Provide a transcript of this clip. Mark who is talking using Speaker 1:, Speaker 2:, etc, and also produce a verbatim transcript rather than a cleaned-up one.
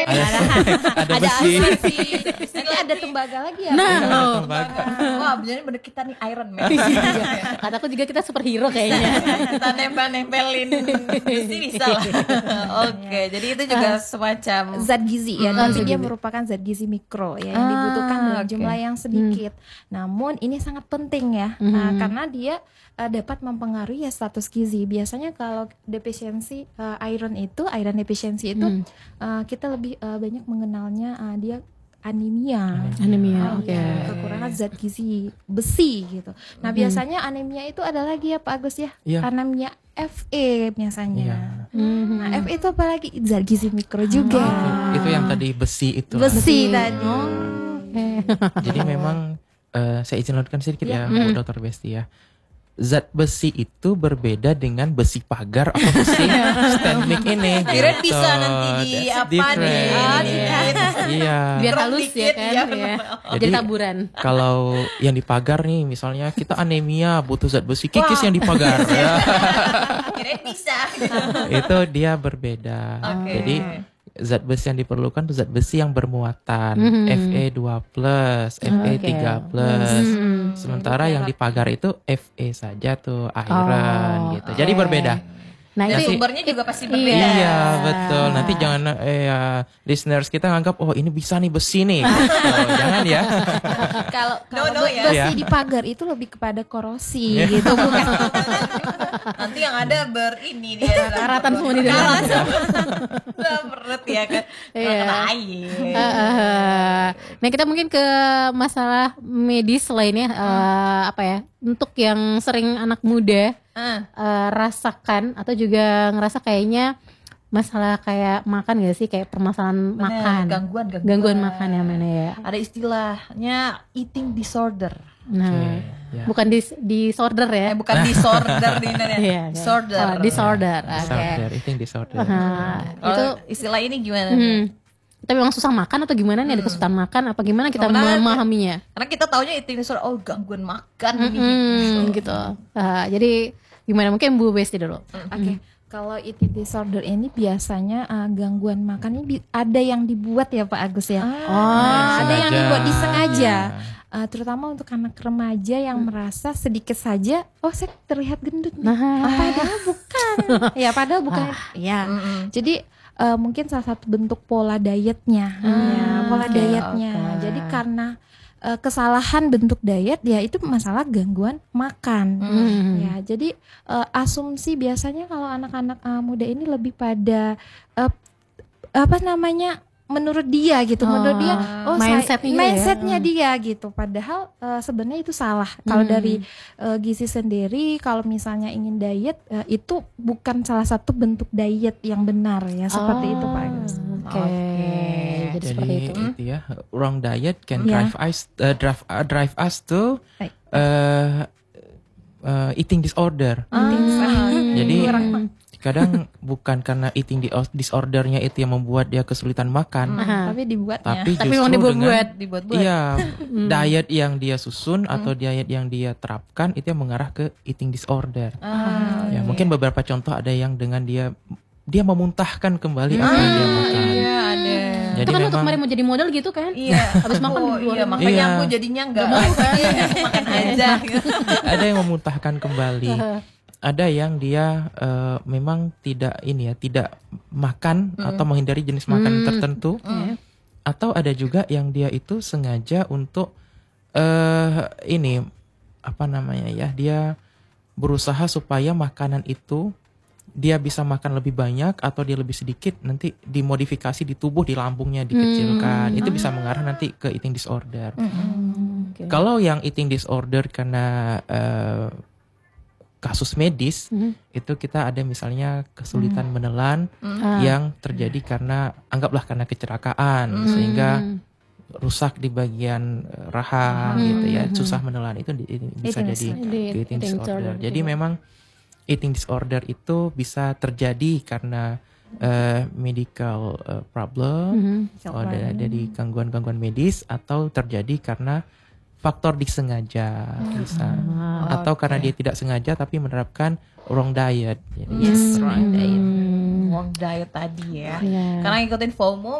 Speaker 1: Ada
Speaker 2: Ada,
Speaker 1: ada
Speaker 2: ada
Speaker 1: besi.
Speaker 2: besi. Nanti ada tembaga lagi ya.
Speaker 3: Nah,
Speaker 1: Ada
Speaker 3: loh.
Speaker 1: tembaga.
Speaker 2: Wah, bener bener kita nih Iron Man.
Speaker 3: Kataku juga kita superhero kayaknya.
Speaker 2: Kita nempel-nempelin besi bisa lah. Oke, jadi itu juga semacam
Speaker 4: Zat gizi ya,
Speaker 3: Hmm,
Speaker 4: tapi
Speaker 3: zat
Speaker 4: dia
Speaker 3: gizi.
Speaker 4: merupakan zat gizi mikro ya yang
Speaker 2: Ah,
Speaker 4: dibutuhkan dalam
Speaker 2: oke.
Speaker 4: jumlah yang sedikit. Namun ini sangat penting ya,
Speaker 3: Mhm.
Speaker 4: nah, karena dia uh, dapat mempengaruhi ya status gizi. Biasanya kalau defisiensi uh, iron itu, iron deficiency itu
Speaker 3: Hmm.
Speaker 4: uh, kita lebih uh, banyak mengenalnya uh, dia anemia.
Speaker 3: Anemia,
Speaker 4: Ah,
Speaker 3: oke.
Speaker 4: iya, kekurangan zat gizi besi gitu. Nah,
Speaker 3: Hmm.
Speaker 4: biasanya anemia itu ada lagi ya Pak Agus ya,
Speaker 1: Iya.
Speaker 4: anemia F E biasanya.
Speaker 1: Iya.
Speaker 3: Mhm.
Speaker 4: Nah, F E itu apalagi zat gizi mikro juga.
Speaker 1: Itu yang tadi besi itu.
Speaker 4: Besi tadi.
Speaker 1: Jadi memang eh, saya izin lanjutkan sedikit ya,
Speaker 3: Hmm.
Speaker 1: Bu Dokter Besti ya. Zat besi itu berbeda dengan besi pagar atau besi stand mic ini.
Speaker 2: Kirain
Speaker 1: gitu.
Speaker 2: bisa nanti di
Speaker 1: That's
Speaker 2: apa
Speaker 1: different.
Speaker 2: nih?
Speaker 3: Ah,
Speaker 2: dikit.
Speaker 1: Iya.
Speaker 3: Biar
Speaker 2: Drop
Speaker 3: halus ya
Speaker 2: dikit,
Speaker 3: kan
Speaker 2: ya.
Speaker 3: ya.
Speaker 1: Jadi-
Speaker 3: Jadi taburan.
Speaker 1: Kalau yang di pagar nih, misalnya kita anemia butuh zat besi, kikis yang di pagar. Ya.
Speaker 2: Kirain bisa.
Speaker 1: Itu dia berbeda.
Speaker 2: Oke.
Speaker 1: Jadi zat besi yang diperlukan itu zat besi yang bermuatan
Speaker 3: Mhm.
Speaker 1: F E dua plus, F E
Speaker 3: Oke.
Speaker 1: tiga plus.
Speaker 3: Hmm.
Speaker 1: Sementara yang di pagar itu F E saja tuh iron
Speaker 3: Oh,
Speaker 1: gitu. Jadi berbeda.
Speaker 3: Nah,
Speaker 2: Dan
Speaker 3: itu
Speaker 2: sumbernya juga pasti
Speaker 3: Iya.
Speaker 2: berbeda.
Speaker 1: Iya, betul. Nanti jangan eh ya, listeners kita nganggap oh ini bisa nih besi nih. Gitu. Jangan ya.
Speaker 4: Kalau
Speaker 2: No,
Speaker 4: kalau
Speaker 2: no,
Speaker 4: be-
Speaker 2: ya.
Speaker 4: besi
Speaker 1: Iya.
Speaker 4: di pagar itu lebih kepada korosi gitu, bukan
Speaker 2: Nanti yang ada ber ini dia.
Speaker 3: Karatan semua di dalam.
Speaker 2: Karatan. Udah perut ya kan.
Speaker 3: Iya.
Speaker 2: Kena air.
Speaker 3: Eh, eh, nah kita mungkin ke masalah medis lainnya eh, apa ya untuk yang sering anak muda
Speaker 2: Ah.
Speaker 3: eh, rasakan atau juga ngerasa kayaknya masalah kayak makan gak sih kayak permasalahan
Speaker 2: Bener,
Speaker 3: makan
Speaker 2: gangguan, gangguan.
Speaker 3: gangguan makan ya mana ya
Speaker 2: Ada istilahnya eating disorder.
Speaker 3: nah
Speaker 1: Oke, ya.
Speaker 3: bukan dis disorder ya
Speaker 2: Eh bukan disorder di Indonesia.
Speaker 3: Iya,
Speaker 2: Disorder.
Speaker 3: oh, disorder oke
Speaker 1: Disorder, eating disorder.
Speaker 3: Nah,
Speaker 2: Kalau
Speaker 3: itu
Speaker 2: istilah ini gimana?
Speaker 3: hmm, kita memang susah makan atau gimana nih ada kesulitan makan apa gimana kita
Speaker 2: Karena-
Speaker 3: memahaminya
Speaker 2: Karena kita taunya eating disorder, oh gangguan makan nih.
Speaker 3: Mm-mm, gitu. Ah, jadi gimana mungkin Bu Besti dulu.
Speaker 4: Oke, kalau eating disorder ini biasanya uh, gangguan makan ini bi- ada yang dibuat ya Pak Agus ya.
Speaker 3: Oh,
Speaker 4: Nah, ada yang
Speaker 1: sengaja.
Speaker 4: dibuat disengaja.
Speaker 1: Iya.
Speaker 4: Uh, terutama untuk anak remaja yang merasa sedikit saja, oh saya terlihat gendut nih.
Speaker 3: Nah.
Speaker 4: Ah, padahal bukan. Ya padahal bukan. Ya.
Speaker 2: Mm-mm.
Speaker 4: Jadi uh, mungkin salah satu bentuk pola dietnya, ya pola
Speaker 2: oke,
Speaker 4: dietnya.
Speaker 2: oke.
Speaker 4: Jadi karena uh, kesalahan bentuk diet, ya itu masalah gangguan makan.
Speaker 3: Hmm.
Speaker 4: Ya, jadi uh, asumsi biasanya kalau anak-anak uh, muda ini lebih pada uh, apa namanya? Menurut dia gitu,
Speaker 3: Oh,
Speaker 4: menurut dia, oh saya-
Speaker 3: mindsetnya gitu ya.
Speaker 4: mindsetnya dia gitu. Padahal uh, sebenarnya itu salah. Kalau
Speaker 3: Hmm.
Speaker 4: dari uh, gizi sendiri, kalau misalnya ingin diet, uh, itu bukan salah satu bentuk diet yang benar ya, seperti itu Pak Agus.
Speaker 3: Oke.
Speaker 2: Oke.
Speaker 3: Jadi,
Speaker 1: Jadi
Speaker 3: seperti itu.
Speaker 1: itu ya, wrong diet can
Speaker 4: Ya.
Speaker 1: drive us uh, drive uh, drive us to
Speaker 4: Baik.
Speaker 1: uh, uh, eating disorder.
Speaker 2: Ah,
Speaker 1: Jadi
Speaker 2: kurang-
Speaker 1: kadang bukan karena eating di- disordernya itu yang membuat dia kesulitan makan,
Speaker 3: Aha.
Speaker 4: Tapi dibuatnya.
Speaker 1: tapi
Speaker 3: Tapi
Speaker 1: justru
Speaker 3: memang
Speaker 1: dengan
Speaker 3: dibuat-buat.
Speaker 2: dibuat-buat.
Speaker 1: iya diet yang dia susun atau diet yang dia terapkan itu yang mengarah ke eating disorder.
Speaker 2: Ah,
Speaker 1: Ya mungkin beberapa contoh ada yang dengan dia dia memuntahkan kembali apa yang dia makan.
Speaker 2: Iya ada.
Speaker 1: Jadi
Speaker 3: Itu kan untuk
Speaker 1: memang
Speaker 3: kemarin mau jadi model gitu kan?
Speaker 2: Iya,
Speaker 3: Habis makan
Speaker 2: oh,
Speaker 3: dikeluarin.
Speaker 2: iya, makanya
Speaker 1: Iya.
Speaker 2: aku jadinya enggak makan aja.
Speaker 1: ada yang memuntahkan kembali. Ada yang dia eh, memang tidak ini ya, tidak makan atau menghindari jenis makan
Speaker 3: Hmm.
Speaker 1: tertentu.
Speaker 3: Iya.
Speaker 1: Atau ada juga yang dia itu sengaja untuk eh ini apa namanya ya, dia berusaha supaya makanan itu dia bisa makan lebih banyak atau dia lebih sedikit, nanti dimodifikasi di tubuh, di lambungnya dikecilkan. Itu bisa mengarah nanti ke eating disorder.
Speaker 3: Hmm, oke.
Speaker 1: Kalau yang eating disorder karena eh, kasus medis,
Speaker 3: Mhm.
Speaker 1: itu kita ada misalnya kesulitan menelan
Speaker 3: Ah.
Speaker 1: yang terjadi karena anggaplah karena kecelakaan sehingga
Speaker 3: Hmm.
Speaker 1: rusak di bagian eh, rahang
Speaker 3: Hmm.
Speaker 1: gitu ya, susah menelan itu di- ini bisa
Speaker 4: Eating
Speaker 1: jadi
Speaker 3: disorder.
Speaker 1: eating
Speaker 3: Eating
Speaker 1: disorder.
Speaker 3: disorder,
Speaker 1: Jadi
Speaker 3: iya.
Speaker 1: memang eating disorder itu bisa terjadi karena eh, medical eh, problem,
Speaker 3: Mhm.
Speaker 1: oh, ada dari gangguan-gangguan medis atau terjadi karena faktor disengaja bisa, atau karena dia tidak sengaja tapi menerapkan wrong diet. Jadi,
Speaker 2: Yes, wrong diet.
Speaker 3: Hmm.
Speaker 2: Wrong diet tadi ya.
Speaker 3: Iya.
Speaker 2: Karena ngikutin FOMO